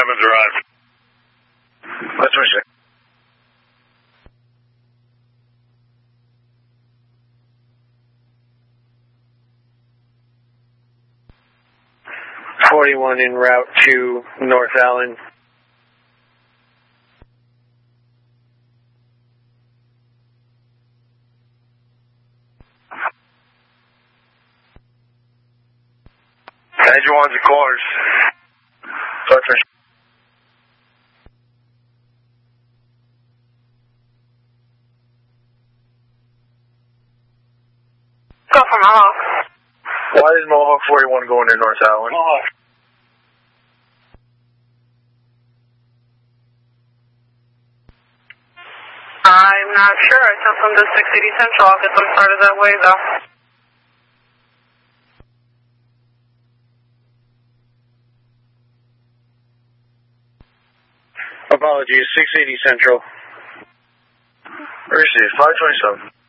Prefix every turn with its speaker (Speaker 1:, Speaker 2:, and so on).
Speaker 1: Simon's arrived.
Speaker 2: That's what I say.
Speaker 3: .41 en route to North Allen.
Speaker 2: Engine 1's at corners. That's what
Speaker 4: Go for Mohawk.
Speaker 2: Why is Mohawk 41 going to North Allen?
Speaker 1: Mohawk.
Speaker 4: I'm not sure. I took them to 680 Central. I'll get them started that way, though.
Speaker 3: Apologies, 680 Central.
Speaker 2: Received, 527.